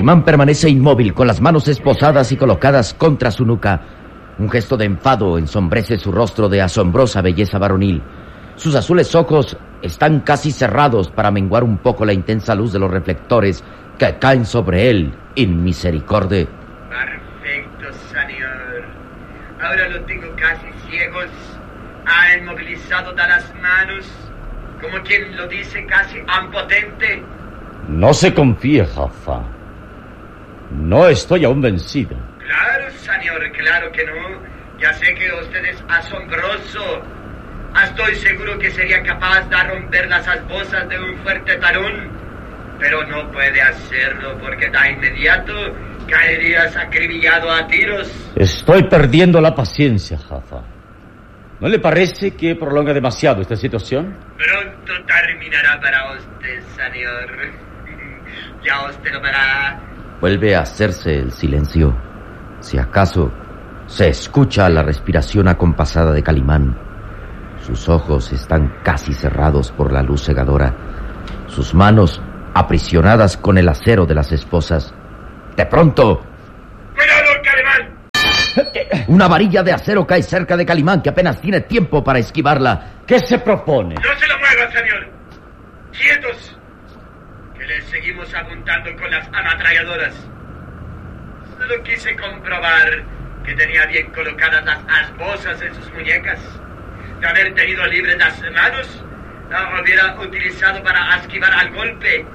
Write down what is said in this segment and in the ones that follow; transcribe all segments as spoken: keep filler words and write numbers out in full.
Calimán permanece inmóvil, con las manos esposadas y colocadas contra su nuca. Un gesto de enfado ensombrece su rostro de asombrosa belleza varonil. Sus azules ojos están casi cerrados para menguar un poco la intensa luz de los reflectores que caen sobre él in misericordia. Perfecto, señor. Ahora lo tengo casi ciegos. Ha inmovilizado de las manos, como quien lo dice, casi impotente. No se confíe, Jaffa. No estoy aún vencido. Claro, señor, claro que no. Ya sé que usted es asombroso. Estoy seguro que sería capaz de romper las esposas de un fuerte talón, pero no puede hacerlo porque de inmediato caerías acribillado a tiros. Estoy perdiendo la paciencia, Jaffa. ¿No le parece que prolonga demasiado esta situación? Pronto terminará para usted, señor. Ya usted lo verá. Vuelve a hacerse el silencio. Si acaso se escucha la respiración acompasada de Calimán. Sus ojos están casi cerrados por la luz cegadora. Sus manos aprisionadas con el acero de las esposas. De pronto... ¡Cuidado, Calimán! Una varilla de acero cae cerca de Calimán, que apenas tiene tiempo para esquivarla. ¿Qué se propone? No se lo mueva, señor. ¡Quietos! Que le seguimos apuntando con las ametralladoras. Solo quise comprobar que tenía bien colocadas las esposas en sus muñecas. De haber tenido libres las manos, la hubiera utilizado para esquivar al golpe.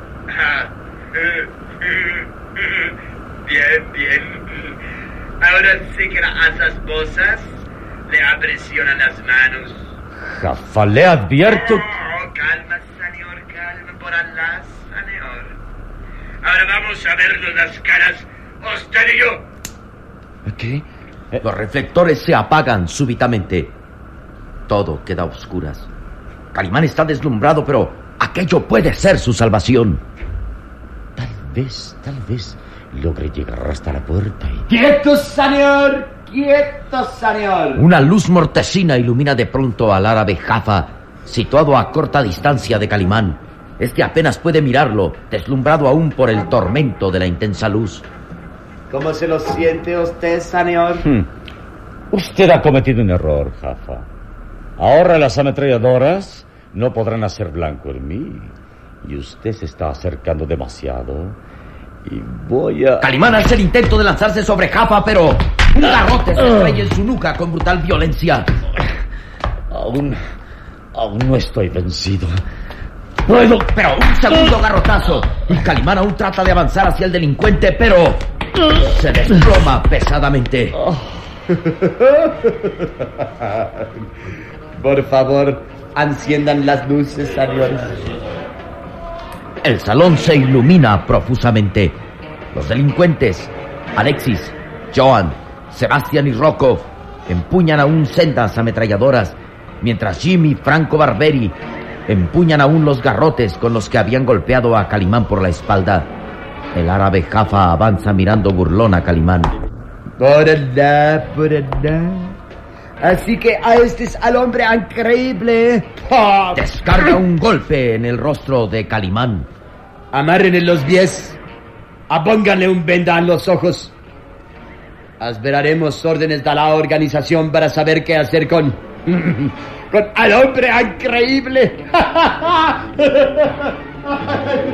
Bien, bien. Ahora sí que las esposas le apresionan las manos. Jaffa, le advierto... Oh, calma, señor, calma, por Allah, señor. Ahora vamos a vernos las caras, usted y yo. ¿Qué? Eh, Los reflectores se apagan súbitamente. Todo queda a oscuras. Calimán está deslumbrado, pero aquello puede ser su salvación. Tal vez, tal vez logre llegar hasta la puerta y... ¡Quieto, señor! ¡Quieto, señor! Una luz mortecina ilumina de pronto al árabe Jaffa, situado a corta distancia de Calimán. Este apenas puede mirarlo, deslumbrado aún por el tormento de la intensa luz. ¿Cómo se lo siente usted, señor? Hmm. Usted ha cometido un error, Jaffa. Ahora las ametralladoras no podrán hacer blanco en mí. Y usted se está acercando demasiado. Y voy a... Calimán hace el intento de lanzarse sobre Jaffa, pero un garrote se estrella en su nuca con brutal violencia. Aún... aún no estoy vencido. Puedo... Pero un segundo garrotazo. Y Calimán aún trata de avanzar hacia el delincuente, pero... se desploma pesadamente. Por favor, enciendan las luces, señores. El salón se ilumina profusamente. Los delincuentes, Alexis, Joan, Sebastián y Rocco, empuñan aún sendas ametralladoras, mientras Jimmy, Franco Barberi empuñan aún los garrotes con los que habían golpeado a Calimán por la espalda. El árabe Jaffa avanza mirando burlón a Calimán. Por allá, por allá. Así que a este es al hombre increíble. ¡Oh! Descarga un golpe en el rostro de Calimán. Amarren los pies. Apónganle un venda en los ojos. Esperaremos órdenes de la organización para saber qué hacer con... con al hombre increíble.